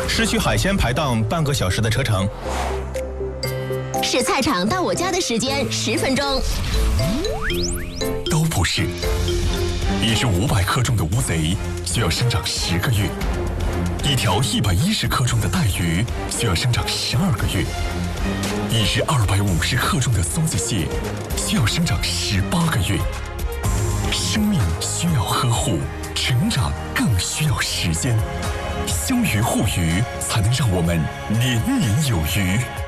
是去海鲜排档半个小时的车程。 是菜场到我家的时间10分钟。 都不是。一只500克重的乌贼需要生长10个月，一条110克重的带鱼需要生长12个月，一只250克重的松子蟹需要生长18个月。生命需要呵护，成长更需要时间。休渔护渔，才能让我们年年有余。